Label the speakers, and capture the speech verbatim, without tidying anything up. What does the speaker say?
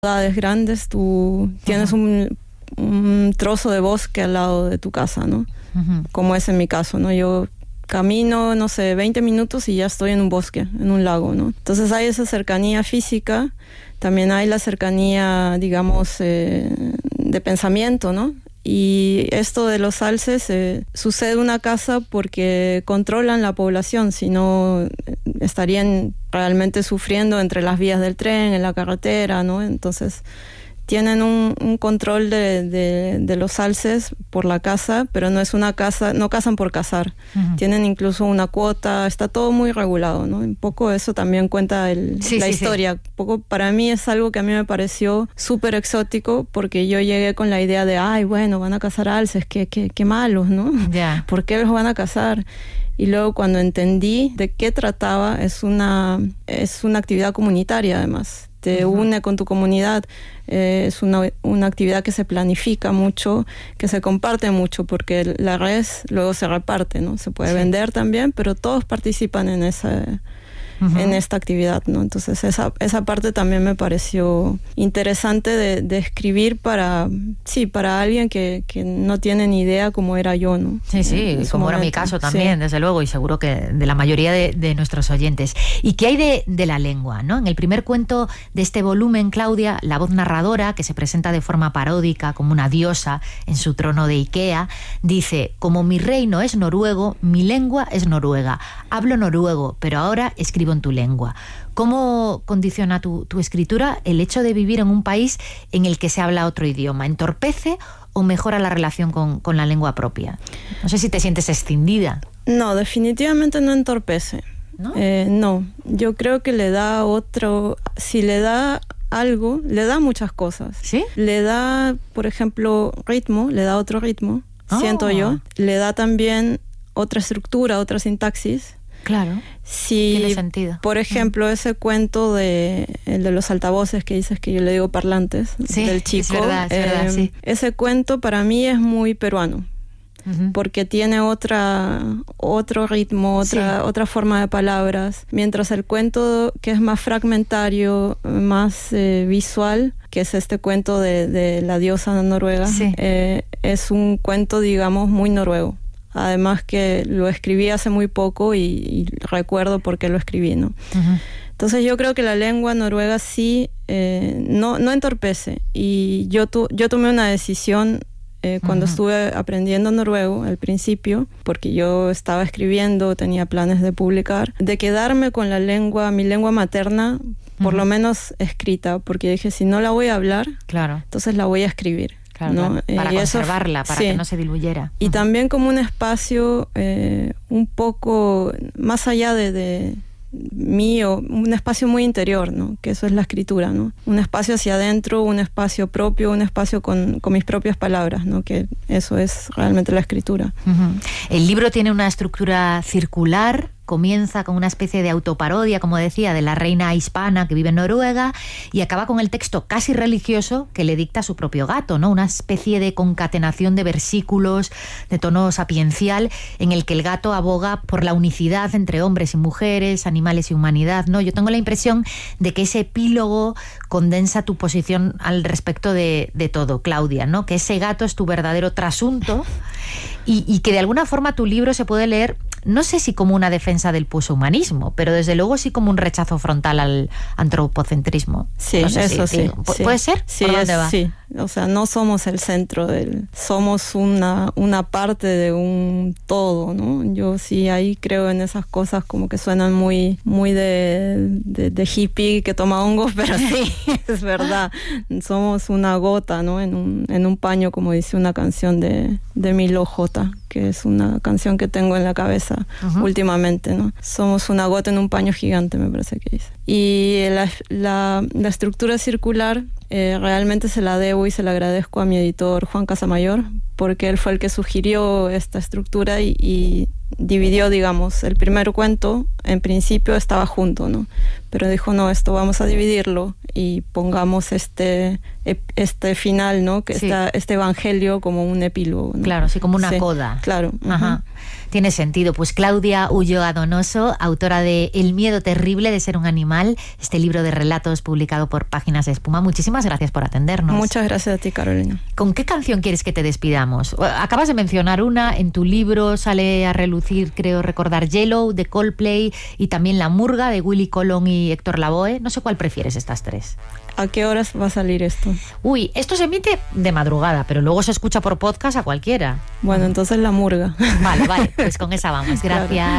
Speaker 1: ciudades grandes, tú tienes un, un trozo de bosque al lado de tu casa, ¿no? Uh-huh. Como es en mi caso, ¿no? Yo camino, no sé, veinte minutos y ya estoy en un bosque, en un lago, ¿no? Entonces hay esa cercanía física, también hay la cercanía, digamos, eh, de pensamiento, ¿no? Y esto de los alces eh, sucede en una casa porque controlan la población, si no estarían realmente sufriendo entre las vías del tren, en la carretera, ¿no? Entonces tienen un, un control de, de, de los alces por la caza, pero no es una caza, no cazan por cazar. Uh-huh. Tienen incluso una cuota, está todo muy regulado, ¿no? Un poco eso también cuenta el,
Speaker 2: sí,
Speaker 1: la
Speaker 2: sí,
Speaker 1: historia.
Speaker 2: Sí.
Speaker 1: Un poco para mí es algo que a mí me pareció súper exótico, porque yo llegué con la idea de, ay, bueno, van a cazar alces, qué, qué, qué malos, ¿no?
Speaker 2: Yeah.
Speaker 1: ¿Por qué los van a cazar? Y luego cuando entendí de qué trataba, es una, es una actividad comunitaria además. Te uh-huh. une con tu comunidad, eh, es una, una actividad que se planifica mucho, que se comparte mucho, porque la res luego se reparte, ¿no? Se puede sí. vender también, pero todos participan en esa, uh-huh. en esta actividad, ¿no? Entonces esa, esa parte también me pareció interesante de, de escribir para, sí, para alguien que, que no tiene ni idea cómo era yo, ¿no?
Speaker 2: Sí, sí, como era mi caso también, sí. desde luego, y seguro que de la mayoría de, de nuestros oyentes. ¿Y qué hay de, de la lengua, no? En el primer cuento de este volumen, Claudia, la voz narradora, que se presenta de forma paródica como una diosa en su trono de Ikea, dice: como mi reino es noruego, mi lengua es noruega. Hablo noruego, pero ahora escribo en tu lengua. ¿Cómo condiciona tu, tu escritura el hecho de vivir en un país en el que se habla otro idioma? ¿Entorpece o mejora la relación con, con la lengua propia? No sé si te sientes escindida.
Speaker 1: No, definitivamente no entorpece. ¿No? Eh, no, yo creo que le da otro, si le da algo, le da muchas cosas.
Speaker 2: ¿Sí?
Speaker 1: Le da, por ejemplo, ritmo, le da otro ritmo, oh. siento yo. Le da también otra estructura, otra sintaxis.
Speaker 2: Claro,
Speaker 1: si,
Speaker 2: tiene sentido.
Speaker 1: Por ejemplo, ese cuento de el de los altavoces que dices que yo le digo parlantes,
Speaker 2: sí,
Speaker 1: del chico,
Speaker 2: es verdad, es
Speaker 1: eh,
Speaker 2: verdad, sí.
Speaker 1: ese cuento para mí es muy peruano. Uh-huh. Porque tiene otra otro ritmo, otra sí. otra forma de palabras, mientras el cuento que es más fragmentario, más eh, visual, que es este cuento de, de la diosa noruega, sí. eh, es un cuento, digamos, muy noruego. Además que lo escribí hace muy poco y, y recuerdo por qué lo escribí, ¿no? Uh-huh. Entonces yo creo que la lengua noruega sí eh, no, no entorpece. Y yo, tu, yo tomé una decisión eh, cuando uh-huh. estuve aprendiendo noruego al principio, porque yo estaba escribiendo, tenía planes de publicar, de quedarme con la lengua, mi lengua materna, por uh-huh. lo menos escrita, porque dije, si no la voy a hablar,
Speaker 2: claro.
Speaker 1: entonces la voy a escribir.
Speaker 2: Claro,
Speaker 1: ¿no?
Speaker 2: Para
Speaker 1: y
Speaker 2: conservarla,
Speaker 1: eso,
Speaker 2: para
Speaker 1: sí.
Speaker 2: que no se diluyera.
Speaker 1: Y uh-huh. también como un espacio eh, un poco más allá de, de mío, un espacio muy interior, ¿no? Que eso es la escritura, ¿no? Un espacio hacia adentro, un espacio propio, un espacio con, con mis propias palabras, ¿no? Que eso es realmente la escritura.
Speaker 2: Uh-huh. El libro tiene una estructura circular. Comienza con una especie de autoparodia, como decía, de la reina hispana que vive en Noruega, y acaba con el texto casi religioso que le dicta su propio gato, ¿no? Una especie de concatenación de versículos de tono sapiencial en el que el gato aboga por la unicidad entre hombres y mujeres, animales y humanidad, ¿no? Yo tengo la impresión de que ese epílogo condensa tu posición al respecto de, de todo, Claudia, ¿no? Que ese gato es tu verdadero trasunto y, y que de alguna forma tu libro se puede leer, no sé si como una defensa del poshumanismo, pero desde luego sí como un rechazo frontal al antropocentrismo.
Speaker 1: Sí,
Speaker 2: no sé
Speaker 1: eso
Speaker 2: si,
Speaker 1: sí,
Speaker 2: ¿pu-
Speaker 1: sí.
Speaker 2: ¿Puede ser?
Speaker 1: Sí,
Speaker 2: ¿Por dónde
Speaker 1: es,
Speaker 2: va?
Speaker 1: sí. O sea, no somos el centro del... Somos una, una parte de un todo, ¿no? Yo sí ahí creo en esas cosas como que suenan muy, muy de, de, de hippie que toma hongos, pero sí, es verdad. Somos una gota, ¿no? En un, en un paño, como dice una canción de, de Milo J, que es una canción que tengo en la cabeza uh-huh. últimamente, ¿no? Somos una gota en un paño gigante, me parece que dice. Y la, la, la estructura circular eh, realmente se la debo y se la agradezco a mi editor Juan Casamayor, porque él fue el que sugirió esta estructura y, y dividió, digamos, el primer cuento, en principio estaba junto, ¿no? Pero dijo, no, esto vamos a dividirlo y pongamos este, este final, ¿no? Que
Speaker 2: sí.
Speaker 1: está este evangelio como un epílogo, ¿no?
Speaker 2: Claro, sí, como una
Speaker 1: sí,
Speaker 2: coda.
Speaker 1: Claro.
Speaker 2: Ajá. Uh-huh. Tiene sentido. Pues Claudia Ulloa Donoso, autora de El miedo terrible de ser un animal, este libro de relatos publicado por Páginas de Espuma. Muchísimas gracias por atendernos.
Speaker 1: Muchas gracias a ti, Carolina.
Speaker 2: ¿Con qué canción quieres que te despidamos? Acabas de mencionar una, en tu libro sale a relucir, creo recordar, Yellow de Coldplay y también La Murga de Willy Colón y Héctor Lavoe. No sé cuál prefieres estas tres.
Speaker 1: ¿A qué horas va a salir esto?
Speaker 2: Uy, esto se emite de madrugada, pero luego se escucha por podcast a cualquiera.
Speaker 1: Bueno, entonces La Murga.
Speaker 2: Vale, vale, pues con esa vamos. Gracias. Claro.